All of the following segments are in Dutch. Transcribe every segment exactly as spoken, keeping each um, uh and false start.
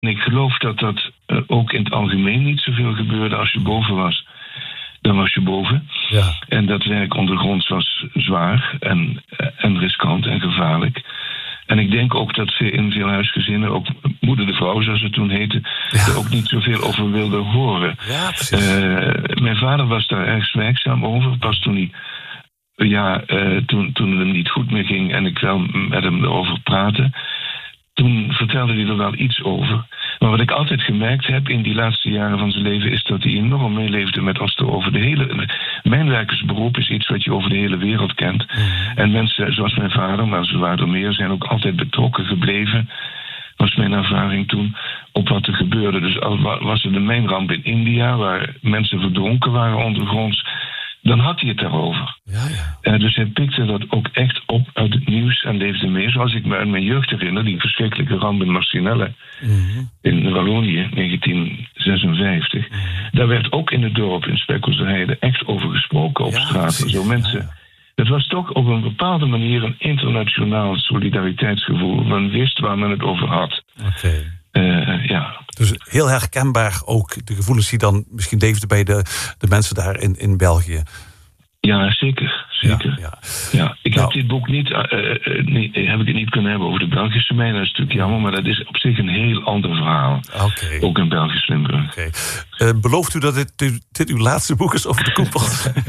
En ik geloof dat dat uh, ook in het algemeen niet zoveel gebeurde. Als je boven was, dan was je boven. Ja. En dat werk ondergronds was zwaar en, en riskant en gevaarlijk. En ik denk ook dat ze in veel huisgezinnen, ook moeder de vrouw zoals het toen heette, ja. er ook niet zoveel over wilden horen. Ja, precies. Uh, mijn vader was daar erg zwijgzaam over. Pas toen hij, ja, uh, toen, toen het hem niet goed meer ging en ik wel met hem erover praatte, toen vertelde hij er wel iets over. Maar wat ik altijd gemerkt heb in die laatste jaren van zijn leven is dat hij enorm meeleefde met als er over de hele... Mijnwerkersberoep is iets wat je over de hele wereld kent. Mm. En mensen zoals mijn vader, maar ze waren er meer, zijn ook altijd betrokken gebleven, was mijn ervaring toen, op wat er gebeurde. Dus al was er de mijnramp in India, waar mensen verdronken waren ondergronds, dan had hij het daarover. Ja, ja. Uh, dus hij pikte dat ook echt op uit het nieuws en leefde mee. Zoals ik me uit mijn jeugd herinner, die verschrikkelijke ramp in Marcinelle, mm-hmm. in Wallonië, negentien zesenvijftig. Mm-hmm. Daar werd ook in het dorp, in Spekkelse Heide, echt over gesproken op ja, straat. En zo mensen. Ja, ja. Het was toch op een bepaalde manier een internationaal solidariteitsgevoel. Men wist waar men het over had. Oké. Okay. Uh, ja. Dus heel herkenbaar ook de gevoelens die dan misschien leefden bij de, de mensen daar in, in België. Ja, zeker. zeker. Ja, ja. Ja, ik nou. heb dit boek niet, uh, uh, niet, heb ik het niet kunnen hebben over de Belgische mijnen. Dat is natuurlijk jammer, maar dat is op zich een heel ander verhaal. Okay. Ook in Belgisch Limburg. Okay. Uh, belooft u dat dit, dit uw laatste boek is over de koepel?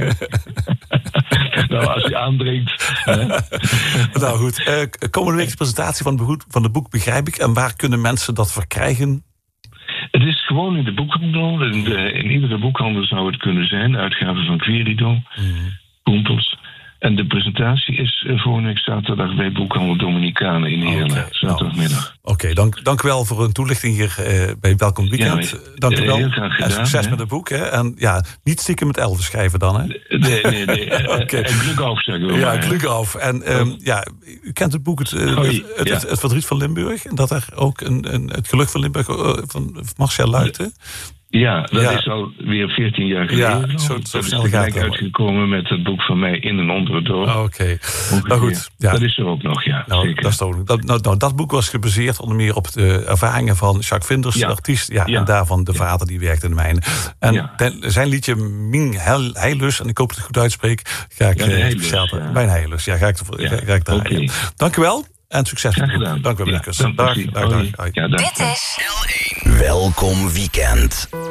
Nou, als je aandringt. Nou goed, uh, komende week de presentatie van het, boek, van het boek, begrijp ik. En waar kunnen mensen dat verkrijgen? Het is gewoon in de boekhandel. In, de, in iedere boekhandel zou het kunnen zijn. Uitgave van Querido, mm. Kompels. En de presentatie is uh, volgende week zaterdag bij Boekhandel Dominicanen in Heerlen. Okay, zaterdagmiddag. Oké, okay, dank, dank u wel voor een toelichting hier uh, bij Welkom Weekend. Ja, dank u wel. Heel graag gedaan. En succes hè? met het boek. Hè? En ja, niet stiekem met Elvis schrijven dan, hè? Nee, nee, nee. Okay. En Glück auf, zeggen we. Ja, Glück auf. En um, ja, u kent het boek Het, uh, Hoi, het, het, ja. het, het Verdriet van Limburg. En dat er ook een, een, het Geluk van Limburg uh, van Marcel Luijten. Ja, dat ja. is alweer veertien jaar geleden. Ja, zo, zo snel gaat het uitgekomen met het boek van mij In en Onder het Dorp. Oh, Oké, okay. Nou goed. Ja. Dat is er ook nog, ja. Nou, zeker. Dat, is toch, dat, nou, nou, dat boek was gebaseerd onder meer op de ervaringen van Jacques Vinders, ja. de artiest. Ja, ja. En daarvan de vader die werkte in de mijnen. En ja. ten, zijn liedje Ming Heilus, en ik hoop dat ik het goed uitspreek, ga ik ja, Heilus, ja. Mijn Heilus, ja, ga ik er ja. ga ik daar okay. Dank u wel. En succes. Graag gedaan. Dank u wel, ja, Lucas. Dag, dag, dag. Ja, Dit is L één. Welkom Weekend.